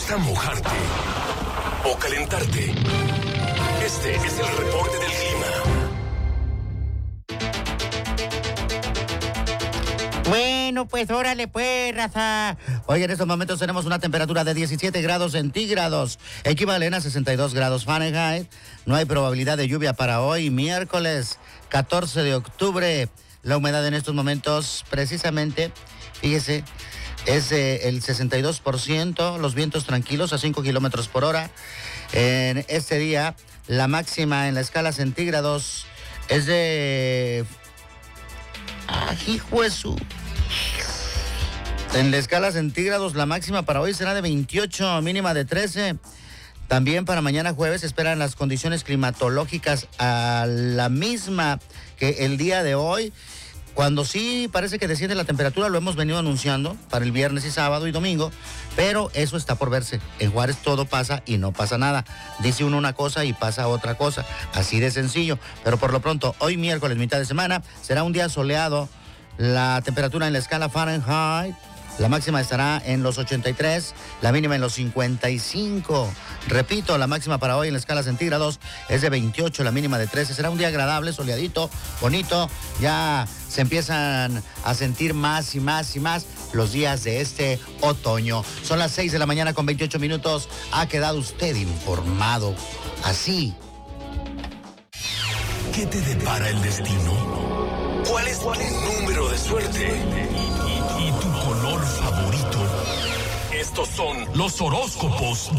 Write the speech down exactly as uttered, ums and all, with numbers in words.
¿Vas a mojarte o calentarte? Este es el reporte del clima. Bueno, pues órale pues, raza. Hoy en estos momentos tenemos una temperatura de diecisiete grados centígrados, equivalente a sesenta y dos grados Fahrenheit. No hay probabilidad de lluvia para hoy, miércoles catorce de octubre. La humedad en estos momentos, precisamente, fíjese, es eh, el sesenta y dos por ciento, los vientos tranquilos a cinco kilómetros por hora. En este día, la máxima en la escala centígrados es de... ¡Ah, hijo de su! En la escala centígrados, la máxima para hoy será de veintiocho, mínima de trece. También para mañana jueves esperan las condiciones climatológicas a la misma que el día de hoy. Cuando sí parece que desciende la temperatura, lo hemos venido anunciando para el viernes y sábado y domingo, pero eso está por verse. En Juárez todo pasa y no pasa nada. Dice uno una cosa y pasa otra cosa. Así de sencillo. Pero por lo pronto, hoy miércoles, mitad de semana, será un día soleado. La temperatura en la escala Fahrenheit, la máxima estará en los ochenta y tres, la mínima en los cincuenta y cinco. Repito, la máxima para hoy en la escala centígrados es de veintiocho, la mínima de trece. Será un día agradable, soleadito, bonito. Ya se empiezan a sentir más y más y más los días de este otoño. Son las seis de la mañana con veintiocho minutos. Ha quedado usted informado. Así. ¿Qué te depara el destino? ¿Cuál es tu número de suerte? ¿Y, y, y tu color favorito? Estos son los horóscopos